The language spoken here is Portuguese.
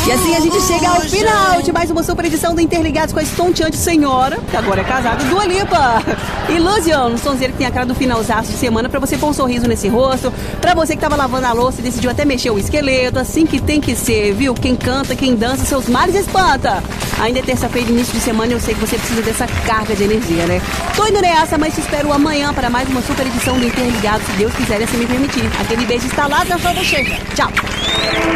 E assim a gente chega ao final de mais uma super edição do Interligados com a estonteante senhora, que agora é casada, Dua Lipa. Illusion, um sonzeiro que tem a cara do finalzaço de semana pra você pôr um sorriso nesse rosto, pra você que tava lavando a louça e decidiu até mexer o esqueleto, assim que tem que ser, viu? Quem canta, quem dança, seus males espanta. Ainda é terça-feira, início de semana, eu sei que você precisa dessa carga de energia, né? Tô indo nessa, mas te espero amanhã para mais uma super edição do Interligados, se Deus quiser e assim me permitir. Aquele beijo instalado na sua bochecha. Tchau!